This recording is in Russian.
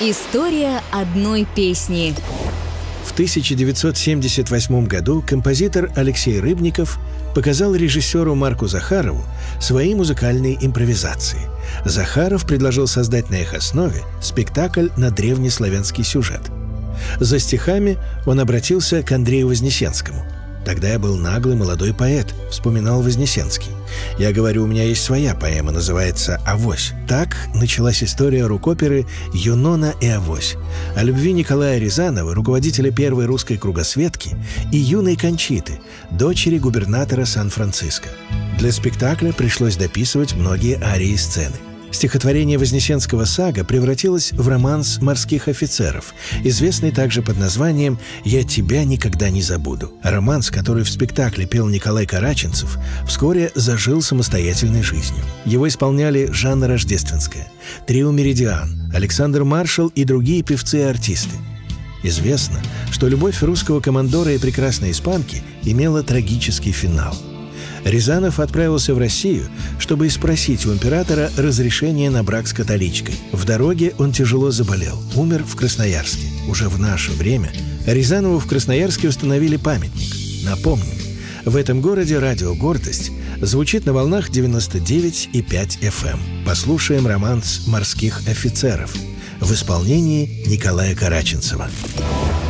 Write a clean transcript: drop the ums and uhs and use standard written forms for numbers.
История одной песни. В 1978 году композитор Алексей Рыбников показал режиссеру Марку Захарову свои музыкальные импровизации. Захаров предложил создать на их основе спектакль на древнеславянский сюжет. За стихами он обратился к Андрею Вознесенскому. «Тогда я был наглый молодой поэт», — вспоминал Вознесенский. «Я говорю, у меня есть своя поэма, называется «Авось». Так началась история рок-оперы «Юнона и Авось» о любви Николая Рязанова, руководителя первой русской кругосветки, и юной Кончиты, дочери губернатора Сан-Франциско. Для спектакля пришлось дописывать многие арии сцены. Стихотворение Вознесенского «Сага» превратилось в романс морских офицеров, известный также под названием «Я тебя никогда не забуду». Романс, который в спектакле пел Николай Караченцев, вскоре зажил самостоятельной жизнью. Его исполняли Жанна Рождественская, Трио «Меридиан», Александр Маршал и другие певцы и артисты. Известно, что любовь русского командора и прекрасной испанки имела трагический финал. Рязанов отправился в Россию, чтобы спросить у императора разрешение на брак с католичкой. В дороге он тяжело заболел, умер в Красноярске. Уже в наше время Рязанову в Красноярске установили памятник. Напомним, в этом городе радио «Гордость» звучит на волнах 99,5 FM. Послушаем романс морских офицеров в исполнении Николая Караченцева.